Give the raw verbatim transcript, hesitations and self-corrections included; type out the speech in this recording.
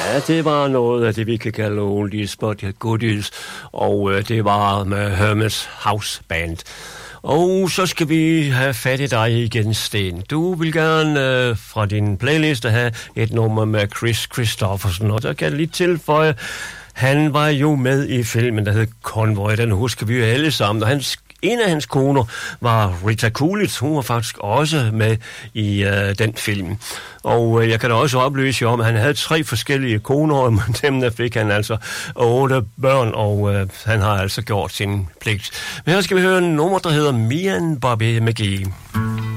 Ja, det var noget af det, vi kan kalde oldies but goodies, og øh, det var med Hermes House Band. Og så skal vi have fat i dig igen, Sten. Du vil gerne øh, fra din playliste have et nummer med Chris Christopherson, og der kan jeg lige tilføje, han var jo med i filmen, der hed Convoy, den husker vi jo alle sammen, og hans en af hans koner var Rita Coolidge. Hun var faktisk også med i øh, den film. Og øh, jeg kan da også oplyse om, at han havde tre forskellige koner, og med dem der fik han altså otte børn, og øh, han har altså gjort sin pligt. Men her skal vi høre en nummer, der hedder Me and Bobby McGee.